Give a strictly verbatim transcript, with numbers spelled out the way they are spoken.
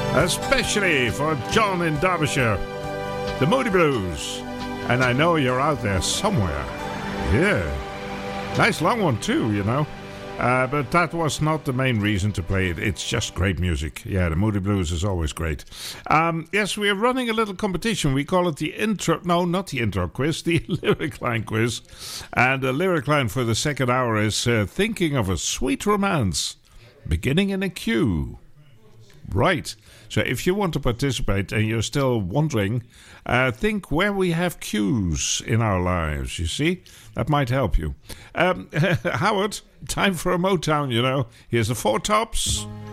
Especially for John in Derbyshire. The Moody Blues. And I know you're out there somewhere. Yeah. Nice long one too, you know. Uh, but that was not the main reason to play it. It's just great music. Yeah, the Moody Blues is always great. Um, yes, we are running a little competition. We call it the intro... No, not the intro quiz. The lyric line quiz. And the lyric line for the second hour is... Uh, thinking of a sweet romance. Beginning in a queue. Right. So if you want to participate and you're still wondering... Uh, think where we have cues in our lives, you see? That might help you. Um, Howard, time for a Motown, you know. Here's the Four Tops.